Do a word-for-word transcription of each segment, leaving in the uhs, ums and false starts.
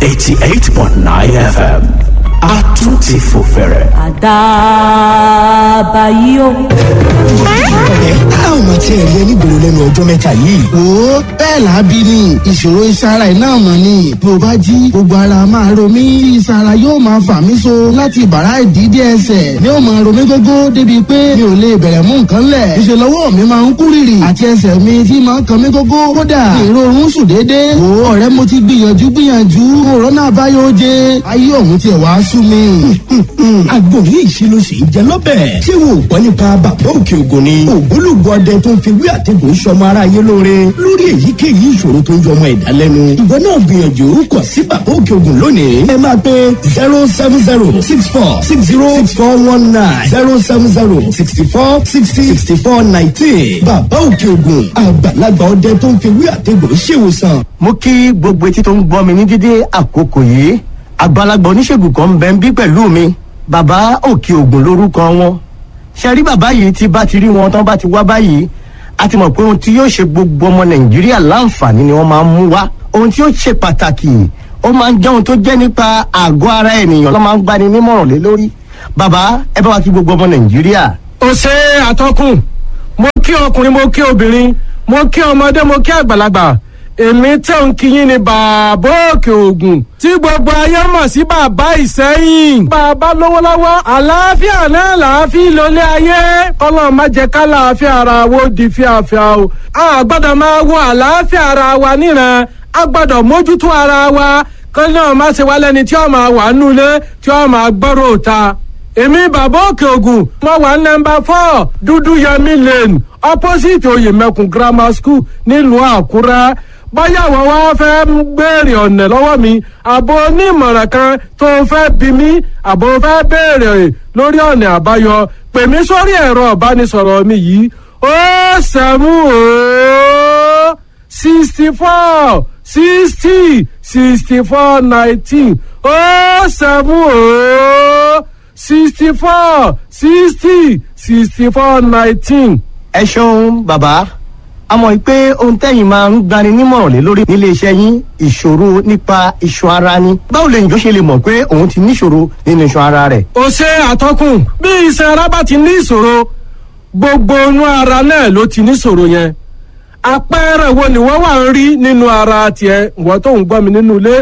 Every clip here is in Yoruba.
eighty-eight point nine F M. Àtúntì fò fẹ̀rẹ̀. Àdàbà yìí o. Ọ̀rẹ́ a ò mọ̀ tí ẹ̀ rí ẹni gbòòrò lẹ́nu ọjọ́ mẹ́ta yìí. Wo bẹ́ẹ̀ làábí ni ìṣòro ìsara iná mọ̀ ni. Bí o bá jí gbogbo ara máa ro mí. Ìsara yóò máa fà mí so láti bàrá ìdídé ẹsẹ̀. Ní o máa ro mí gógó débi pé mi ò lè bẹ̀rẹ̀ mú nǹkan lẹ̀. Ìṣe lọ́wọ́ mi máa ń kú rìrì àti ẹsẹ̀ mi tí máa ń kan mí gógó. Kódà ìrorun sùn déédéé. Wo ọ̀rẹ́ mo ti gbìyànjú gbìyànjú. Kòrónà àbáyọ jẹ. Ayé òun ti wá sú mi. Àgbòrí ìṣílóṣì jẹ lọ́bẹ̀. Ṣé wo gbọ́ nípa bàbá òkè ògùn ni? Ògbólógbò ọdẹ tó ń fi wí àtẹ̀gùn sọmọ aráyé lóore lórí èyíkéyìí ìṣòro tó ń jọmọ ẹ̀dá lẹ́nu. Ìwọ náà gbìyànjú kọ̀ sí bàbá òkè ògùn lónìí. Ẹ máa pe zero seven zero six four six zero six four one nine zero seven zero sixty four sixty sixty four nineteen. Bàbá òkè ògùn àgbàlagbà ọdẹ tó ń fi wí àtẹ̀gùn ṣèwòsàn. Mo kí gbogbo etí tó ń gbọ́ mi ní dídé àkókò yìí. Àgbàlagbà oníṣègùn kan ń bẹ ń bí pẹ̀lú mi. Bàbá òkè ògùn lórúkọ wọn. Ṣé rí bàbá yìí tí bá ti rí wọn tán bá ti wá báyìí, a ti mọ̀ pé ohun tí yóò ṣe gbogbo ọmọ Nàìjíríà láǹfààní ni wọ́n máa ń mú wá. Ohun tí yóò ṣe pàtàkì, ó máa ń jẹ́ ohun tó jẹ́ nípa àgọ́ ara ènìyàn ló máa ń gbani nímọ̀ràn lé lórí. Bàbá ẹ bá wa kí gbogbo ọmọ Nàìjíríà. Ó ṣe àtọkùn, mo kí ọkùnrin, mo kí obìnrin, mo kí ọmọdé, mo kí àgbàlagbà. Èmi tẹ̀ ń kíyìn ní bàbá òkè ògùn tí gbogbo ayé mọ̀ sí bàbá Ìsẹ́yìn. Bàbá lówó lọ́wọ́, àlàáfíà náà làáfíà lólé ayé. Ọlọ́run má jẹ́ ká làáfíà ara wo di fíafíà o. A gbọ́dọ̀ máa wo àlàáfíà ara wa níran. A gbọ́dọ̀ mójútó ara wa. Kọ́ náà má ṣe wá lẹ́ni tí ó máa wà nulẹ̀ tí ó máa gbọ́rọ̀ òta. Èmi bàbá òkè ògùn, mo wà nọ́mbà four Dúdú Yẹmí Lane, opposite Oyèmẹkùn Grammar School nílùú Àkúrẹ́. Báyà wọ́n wá fẹ́ béèrè ọ̀nà lọ́wọ́ mi, àbò onímọ̀ràn kan tó fẹ́ bí mi, àbò fẹ́ béèrè lórí ọ̀nà àbáyọ, pè mí sórí ẹ̀rọ ìbánisọ̀rọ̀ mi yìí, ó sẹ́mú ó sixty four sixty sixty four nineteen, ó sẹ́mú ó sixty four sixty sixty four nineteen. Ẹ ṣeun bàbá. A mọ̀ pé ohun tẹ́yìn máa ń gbani nímọ̀ràn lé lórí nílé iṣẹ́ yín ìṣòro nípa iṣan ara ni. Báwo lè yàn ṣe lè mọ̀ pé òun ti níṣòro nínú iṣan ara rẹ̀? Ó ṣe àtọkùn, bí iṣan ara bá ti ní ìṣòro, gbogbo inú ara náà ló ti níṣòro yẹn. Àpẹẹrẹ wo ni wọ́n wà ń rí nínú ara tiẹ̀, ìwọ tó ń gbọ́ mi nínú ilé?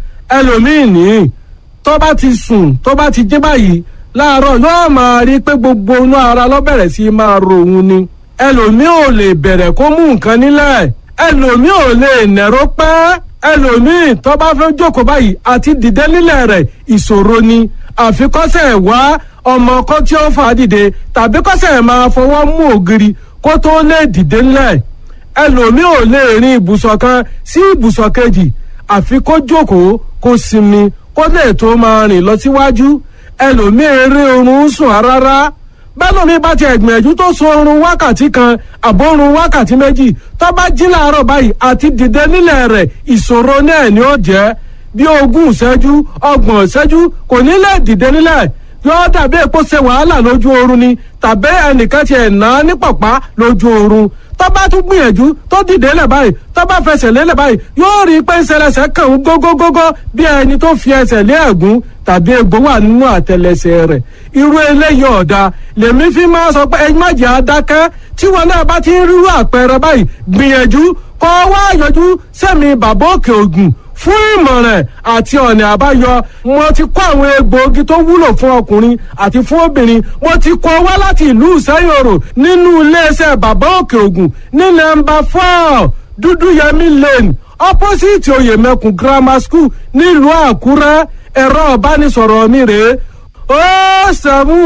Ẹlòmíì ní tó bá ti sùn, tó bá ti jí báyìí láàárọ̀ yóò máa rí pé gbogbo inú ara ló bẹ̀rẹ̀ sí máa ro òun ni. Ẹlòmíì ò lè bẹ̀rẹ̀ kó mú nǹkan nílẹ̀, ẹlòmíì ò lè nẹ̀rọ pẹ́, ẹlòmíì tó bá fẹ́ jókòó báyìí àti dìde nílẹ̀ rẹ̀ ìṣòro ni. Àfikọ́sẹ̀ wá ọmọ kan tí ó fà dìde tàbí kọ́sẹ̀ máa fọwọ́ mú ògiri kó tó lè dìde nílẹ̀. Ẹlòmíì ò lè rin ibùsọ̀ kan sí ibùsọ̀ kejì, àfi kó jókòó kó sinmi kó lè tó máa rìn lọ síwájú. Ẹlòmíì eré oorun sùn rárá. Bẹ́lómi bá ti ẹ̀gbìyànjú tó sun oorun wákàtí kan àbórun wákàtí méjì, tó bá jí láàárọ̀ báyìí àti dìde nílẹ̀ rẹ̀ ìṣòro náà ni ó jẹ́. Bí ogún ìṣẹ́jú ọgbọ̀n ìṣẹ́jú kò ní lè dìde nílẹ̀, yóò dàbí èpo ṣe wàhálà lójú oorun ni, tàbí ẹnìkan ti ẹ̀ ná ní pọ̀pá lójú oorun. Tó bá tún gbìyànjú tó dìde lẹ̀ báyìí, tó bá fẹsẹ̀ lélẹ̀ báyìí, yóò rí pé ìṣẹlẹsẹ̀ kàn ń gógógógó bí ẹni tó fi ẹsẹ̀ lé ẹ̀gún tàbí egbò wà nínú àtẹlẹsẹ̀ rẹ̀. Irú eléyìí ọ̀dà lèmi fi máa sọ pé ẹ má jẹ́ adákẹ́ tí wọn náà bá ti ń rírú àpẹẹrẹ báyìí, gbìyànjú kó wá yọjú sẹ́mi bàbá òkè ògùn fún ìmọ̀ràn àti ọ̀nà àbáyọ. Mo ti kó àwọn egbòogi tó wúlò fún ọkùnrin àti fún obìnrin, mo ti kó wá láti ìlú Ìsẹ́yòrò nínú iléeṣẹ́ bàbá òkè ògùn ní nọ́mbà four Dúdú Yẹmí Lane, opposite Oyèmẹkùn Grammar School nílùú Àkúrẹ́. Ẹ̀rọ ìbánisọ̀rọ̀ mi rèé, ó sẹ́mú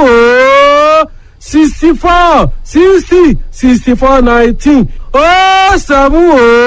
ó sixty four sixty sixty four nineteen, ó sẹ́mú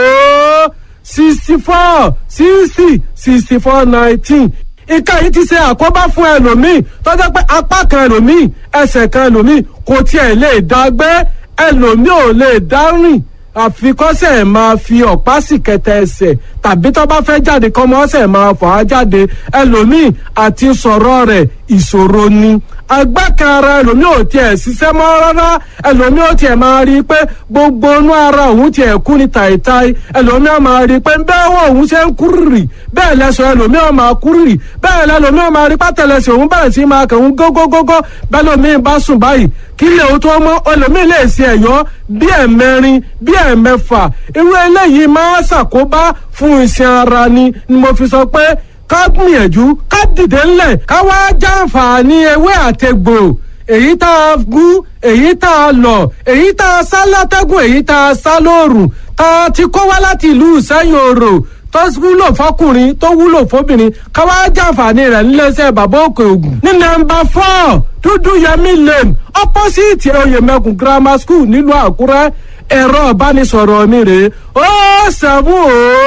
ó sixty four sixty sixty four nineteen. Ìka yìí ti ṣe àkóbá fún ẹlòmíì tó jẹ́ pé apá kan ẹlòmíì, ẹsẹ̀ kan ẹlòmíì kò tiẹ̀ lè dá gbé, ẹlòmíì ò lè dá rìn àfikọ́sẹ̀ máa fi ọ̀pá sì kẹtẹ ẹsẹ̀ tàbí tó bá fẹ́ jáde kọ́mọ ọ̀sẹ̀ máa fà á jáde ẹlòmíì àti sọ̀rọ̀ rẹ̀ ìṣòro ni agbákanra ẹlòmíì ò tiẹ̀ ṣiṣẹ́ mọ́ rárá ẹlòmíì ò tiẹ̀ máa rí i pé gbogbo inú ara òun tiẹ̀ kú ní tàìtàì ẹlòmíì á máa rí i pé bẹ́ẹ̀ wọ́n òun ṣe ń kúrìrì bẹ́ẹ̀ lẹ́sọ̀ ẹlòmíì á máa kúrìrì bẹ́ẹ̀ lẹ́lòmíì á máa rí pátẹ́lẹsẹ̀ òun bẹ̀rẹ̀ sí máa kẹ̀hún gógógógó bẹ́ẹ̀ lòmíì bá sùn báyìí kí lè o tó mọ́ ẹlòmíì lè ṣe ẹ̀yọ́ bí ẹ̀mẹrin bí ẹ̀mẹfà irú eléyìí máa ṣàkóbá fún iṣan ara ni ni mo fi sọ pé ká gbìyànjú ká dìde ńlẹ̀ ká wá jàǹfààní ewé àtegbò èyí tá a gún èyí tá a lọ̀ èyí tá a sá látẹ́gùn èyí tá a sá lóòrùn tá a ti kó wá láti ìlú Ìsẹ́yìn Òrò tó wúlò fọkùnrin tó wúlò fóbìnrin ká wá jàǹfààní rẹ̀ níléeṣẹ́ bàbá Òkè Ògùn ní nọ́mbà four Dúdú Yẹmí Lane opposite Oyèmẹkùn grammar school nílùú Àkúrẹ́ ẹ̀rọ ìbánisọ̀rọ̀ mi rèé ó seven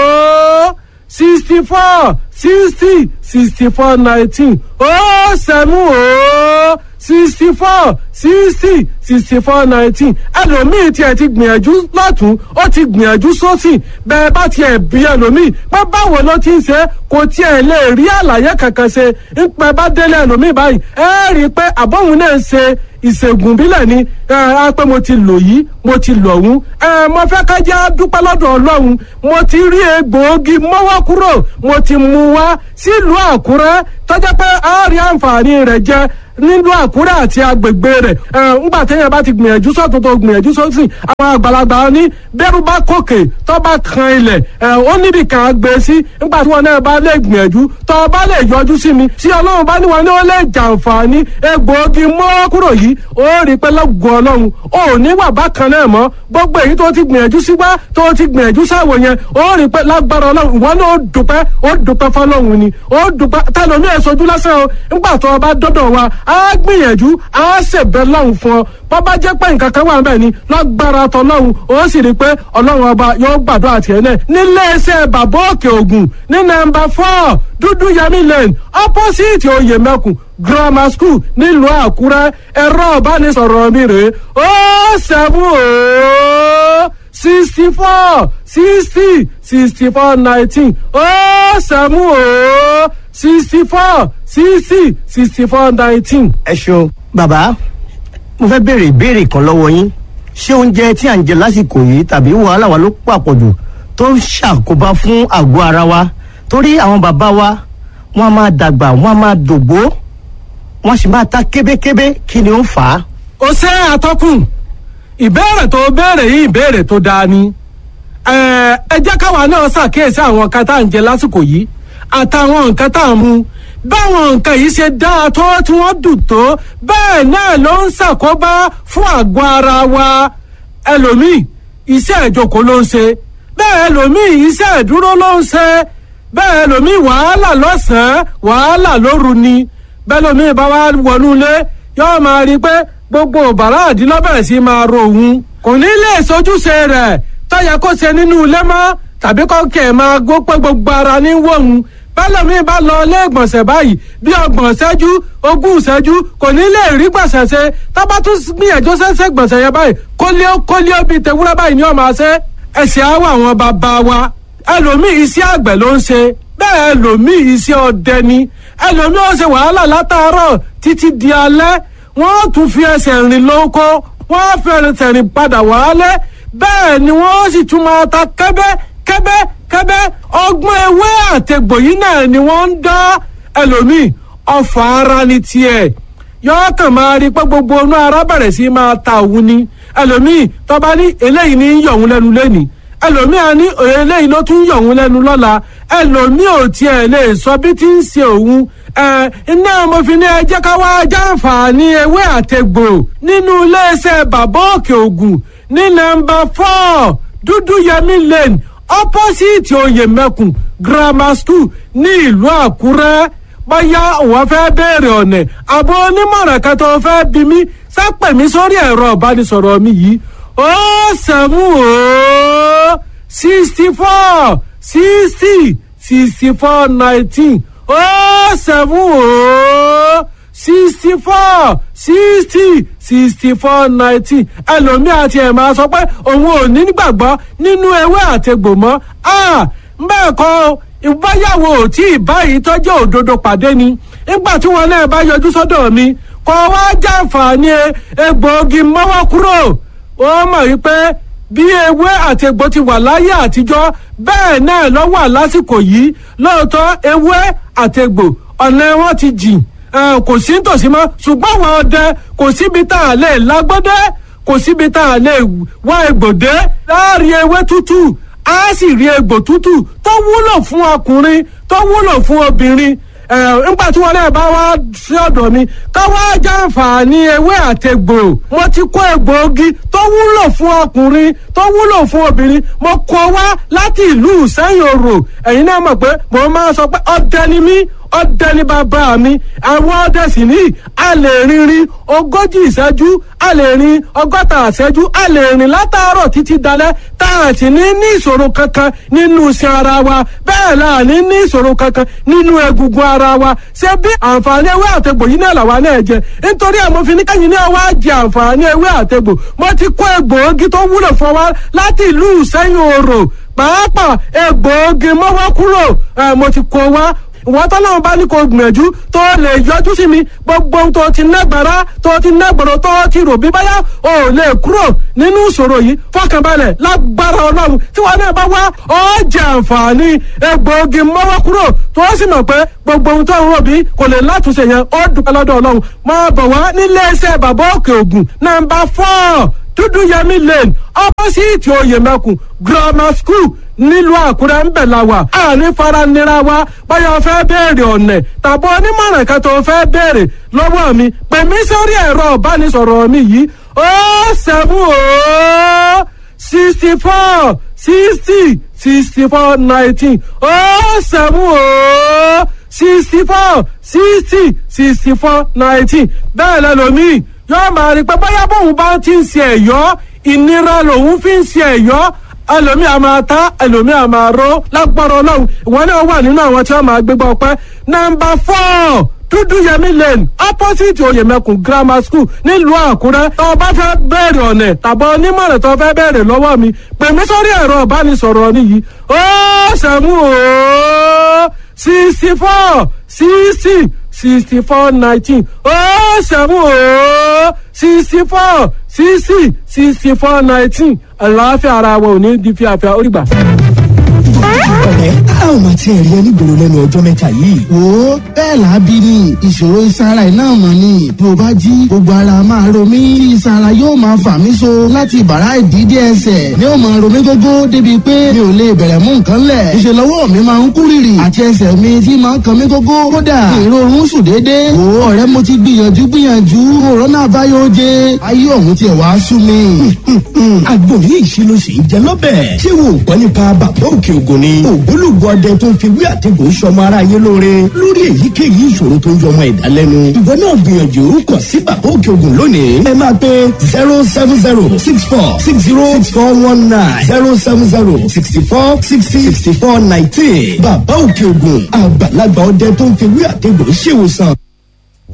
ó sixty four sixty sixty four nineteen ó seven ó sixty four sixty sixty four nineteen ẹlòmíì tiẹ̀ ti gbìyànjú lọ́tún ó ti gbìyànjú sósì bẹ́ẹ̀ bá tiẹ̀ bí ẹlòmíì pé báwo ló ti ń ṣe kò tiẹ̀ lè rí àlàyé kankan ṣe ń pẹ́ bá délé ẹlòmíì báyìí ẹ rí i pé àbọ̀hún náà ń ṣe ìṣègùn bílẹ̀ ni ẹ á pé mo ti lò yìí mo ti lò ọ̀hún ẹ mo fẹ́ ká jẹ́ dúpẹ́ lọ́dọ̀ Ọlọ́run mo ti rí egbòogi mọ́wọ́ kúrò mo ti mú wá sílùú Àkúrẹ́ tọ́jà pé a rí àǹfààní rẹ̀ jẹ nílùú Àkúrẹ́ àti agbègbè rẹ̀ ẹ ńgbà téèyàn bá ti gbìyànjú sọ́tún tó gbìyànjú sósì àwọn àgbàlagbà ní bẹ́rù bá kòkè tó bá kan ilẹ̀ ẹ ó níbi kan gbé sí ńgbà tí wọn náà bá lè gbìyànjú tó bá lè yọjú sí mi tí Ọlọ́run bá ní wọn ní ó lè jàǹfààní egbòogi mọ́wọ́ kúrò yìí ó rí pé lọ́gùn Ọlọ́run ó ní wà bákan náà mọ́ gbogbo èyí tó ti gbìyànjú sí wá tó ti gbìyànjú sáwò yẹn ó rí pé lágbára Ọlọ́run ìwọ náà ó dúpẹ́ ó dúpẹ́ fọlọ́run ni ó dúpẹ́ tẹlomi ẹ̀ sojú lásán o ńgbà tó o bá dọ́dọ̀ wa á gbìyànjú á ṣèbẹ̀ lọ́hùn fún ọ bó bá jẹ́ pé nǹkan kan wà níbẹ̀ ni lágbára tọlọ́hun ó sì rí pé Ọlọ́run ọba yóò gbàdúrà tiẹ̀ náà níléeṣẹ́ bàbá Òkè Ògùn ní nọ́mbà four Dúdú Yẹmí Lane opposite Oyèmẹkùn grammar school nílùú Àkúrẹ́ ẹ̀rọ ìbánisọ̀rọ̀ mi rèé ó seven ó sixty four sixty sixty four nineteen ó seven ó sixty four sixty sixty four nineteen. ẹ ṣeun bàbá mo fẹ́ béèrè ìbéèrè kan lọ́wọ́ yín ṣé oúnjẹ tí à ń jẹ lásìkò yìí tàbí wàhálà wa ló pàpọ̀jù tó ń ṣàkóbá fún àgọ́ ara wa torí àwọn bàbá wa wọ́n á máa dàgbà wọ́n á máa dògbó wọ́n sì máa ta kébékébé kí ni ó ń fà á. ó ṣe àtọkùn ìbéèrè tó béèrè yìí ìbéèrè tó dáa ni ẹ ẹ jẹ́ káwa náà ṣàkíyèsí àwọn nǹkan tá à ń jẹ lásìkò yìí àtàwọn nǹkan tá à ń mu báwọn nǹkan yìí ṣe dáa tó tí wọ́n dùn tó bẹ́ẹ̀ náà ló ń ṣàkóbá fún àgọ́ ara wa ẹlòmíì iṣẹ́ ìjókòó ló ń ṣe bẹ́ẹ̀ ẹlòmíì iṣẹ́ ìdúró ló ń ṣe bẹ́ẹ̀ ẹlòmíì wàhálà lọ́sàn-án wàhálà lóru ni bẹ́ẹ̀ ẹlòmíì bá wá wọnú ilé yóò máa rí i pé gbogbo bàrá àdínlọ́bẹ̀rẹ̀ sí máa ro òun kò ní lè sojúṣe rẹ̀ tó yẹ kó ṣe nínú ilé mọ́ tàbí kọ́kẹ́ máa gbó pé gbogbo ara ní wọ̀hún bẹ́lẹ̀mí bá lọ ilé ìgbọ̀nsẹ̀ báyìí bí ọgbọ̀n ṣẹ́jú ogún ṣẹ́jú kò ní lè rí gbọ̀nsẹ̀ ṣe tábà tún gbìyànjú ṣẹ́ṣẹ́ gbọ̀nsẹ̀ yẹn báyìí kólíó kólíó bíi tewúrẹ́ báyìí ni ó máa ṣe ẹ̀sìn àwọ̀ àwọn bàbá wa ẹlòmíì iṣẹ́ àgbẹ̀ ló ń ṣe bẹ́ẹ̀ ẹlòmíì iṣẹ́ ọdẹ ni ẹlòmíì ó ṣe wàhálà látàárọ̀ títí di alẹ́ wọ́n tún fi ẹsẹ̀ rìn lóko wọ́n fi ẹsẹ̀ rìn padà wálé bẹ́ẹ̀ ni wọ́n sì tún máa ta kẹ́bẹ́ kẹ́bẹ́ kẹ́bẹ́ ọgbọ́n ewé àtẹ̀gbò yìí náà ni wọ́n ń dá ẹlòmíì ọfà ara ní tiẹ̀ yọọ kàn máa rí pé gbogbo inú ara bẹ̀rẹ̀ sí máa ta òun ni ẹlòmíì tọ́ba ní eléyìí ní yọ̀ òun lẹ́nu lẹ́nìí ẹlòmíì á ní eléyìí ló tún yọ̀ òun lẹ́nu lọ́la ẹlòmíì ò tiẹ̀ lè sọ bí tí ń ṣe òun ẹ iná mo fi ní ẹ jẹ́ ká wá jàǹfààní ewé àtẹ̀gbò nínú iléeṣẹ́ bàbá Òkè Ògùn ní nọ́mbà four Dúdú Yẹmí Lane opposite Oyèmẹkùn grammar school ní ìlú Àkúrẹ́ bóyá òun fẹ́ béèrè ọ̀nà àbò onímọ̀ràn kan tó fẹ́ bí mi sápẹ̀ mi sórí ẹ̀rọ ìbánisọ̀rọ̀ mi yìí ó sẹ́mu ó sixty four sixty sixty four nineteen ó sẹ́mu ó sixty four sixty sixty four nineteen ẹlòmíì àti ẹ̀ máa sọ pé òun ò ní gbàgbọ́ nínú ewé àtegbò mọ́ bẹ́ẹ̀ kọ́ ìbáyàwó tí ìbáyìí tọ́jú òdodo pàdé ni nígbà tí wọn náà bá yọjú sọ́dọ̀ mi kọ́ wá jàǹfààní egbòogi mọ́wọ́ kúrò ó mọ̀ wípé bí ewé àti egbò ti wà láyé àtijọ́ bẹ́ẹ̀ náà ló wà lásìkò yìí lóòótọ́ ewé àti egbò ọ̀nà wọn ti jìn kò sí nítòsí mọ́ ṣùgbọ́n àwọn ọdẹ kò síbi tá a lè lágbọ́dẹ́ kò síbi tá a lè wá egbòdé láàrin ewé tútù á sì rí egbò tútù tó wúlò fún ọkùnrin tó wúlò fún obìnrin nígbà tí wọn náà bá wá sí ọ̀dọ̀ mi ká wá jàǹfààní ewé àtegbò mo ti kó egbòogi tó wúlò fún ọkùnrin tó wúlò fún obìnrin mo kó wá láti ìlú Ìsẹ́yìn Òrò ẹ̀yin náà mọ̀ pé mo máa sọ pé ọdẹ ni mí ọdẹ ní bàbá mi àwọn ọdẹ sì ní a lè rìnrìn ogójì ìṣẹ́jú a lè rìn ọgọ́ta ìṣẹ́jú a lè rìn látàárọ̀ títí dalẹ́ tá a sì ní ní ìṣòro kankan nínú iṣan ara wa bẹ́ẹ̀ la ní ní ìṣòro kankan nínú egungun ara wa ṣé bí àǹfààní ewé àtegbò yìí náà làwa náà jẹ nítorí ẹ̀ mo fi ní kẹ́yìn náà wá jẹ àǹfààní ewé àtegbò mo ti kó egbòogi tó wúlò fún wa láti ìlú Ìsẹ́yìn Òrò pàápàá egbòogi mọ́wọ́ kúrò mo ti kó wá wọ́n tọ́lọ́run bá ní kó gbìyànjú tó lè yọjú sí mi gbogbo ohun tó ti nágbára tó ti nágbọ̀rọ̀ tó ti rò bí báyà ò lè kúrò nínú ìṣòro yìí fọkànbalẹ̀ lágbára ọlọ́run tí wọ́n náà bá wá ó jẹ àǹfààní egbòogi mọ́wọ́ kúrò tó sì mọ̀ pé gbogbo ohun tó ń rò bí kò lè látúnṣe yẹn ó dúpẹ́ lọ́dọ̀ ọlọ́run máa bọ̀ wá nílé iṣẹ́ bàbá òkè ògùn nàmbà fọ́ọ̀ dúdú yẹmí lane opposite oyèmẹkùn grammar school nílùú àkúrẹ́ ń bẹ̀ la wà àní faranira wa báyọ̀ fẹ́ béèrè ọ̀nà tàbí onímọ̀ràn kan tó fẹ́ béèrè lọ́wọ́ mi pè mí sórí ẹ̀rọ ìbánisọ̀rọ̀ mi yìí ó seven ó sixty four sixty sixty four nineteen ó seven ó sixty four sixty sixty four nineteen bẹ́ẹ̀ lẹ́lòmíì yóò máa rí pé bóyá bóun bá ti ń ṣe ẹ̀yọ́ ìnira lòun fi ń ṣe ẹ̀yọ́ ẹlòmíì a máa ta ẹlòmíì a máa ró lágbára ọlọ́run ìwọ náà wà nínú àwọn tí wọ́n máa gbégbá ọpẹ́ nọ́mbà four dúdú yẹmí lane opposite oyèmẹkùn grammar school nílùú àkúrẹ́ tó o bá fẹ́ bẹ̀rẹ̀ ọ̀nà tàbí onímọ̀ràn tó o fẹ́ bẹ̀rẹ̀ lọ́wọ́ mi pè mí sórí ẹ̀rọ ìbánisọ̀rọ̀ nìyí ó sẹ́mu ó sixty four sixty sixty four nineteen ó sẹ́mu ó sixty four sixty sixty four nineteen àlàáfíà ara wa ò ní di fíafíà ó rí gbà. ọ̀rẹ́ a ò máa tiẹ̀ rí ẹ nígboro lẹ́nu ọjọ́ mẹ́ta yìí. wo bẹ́ẹ̀ làábí ni ìṣòro ìsara iná mọ̀ ni bí o bá jí gbogbo ara máa ro mí tí ìsara yóò máa fà mí so láti bàrá ìdídé ẹsẹ̀ ni ó máa ro mí gógó débi pé mi ò lè bẹ̀rẹ̀ mú nǹkan lẹ̀ ìṣe lọ́wọ́ mi máa ń kú rìrì àti ẹsẹ̀ mi tí máa ń kan mí gógó kódà ìrorun sùn déédéé wo ọ̀rẹ́ mo ti gbìyànjú gbìyànjú òrónà àbáyọ jẹ ayé ọ̀hún tiẹ̀ wá sú mi. àgbo yìí ṣe ló ṣe ń jẹ lọ́bẹ̀ ṣé wo gbọ́ nípa bàbá òkè ògùn ni ògbólógbò ọdẹ tó ń fi wí àtẹ̀gùn sọmọ ara yé lóore lórí èyíkéyìí ìṣòro tó ń jọmọ ẹ̀dá lẹ́nu. ìwọ náà gbìyànjú kàn sí bàbá òkè ògùn lónìí. ẹ máa pe zero seven zero six four six zero six four one nine zero seven zero sixty four sixty sixty four nineteen. bàbá òkè ògùn àgbàlagbà ọdẹ tó ń fi wí àtẹ̀gùn ṣèwòsàn.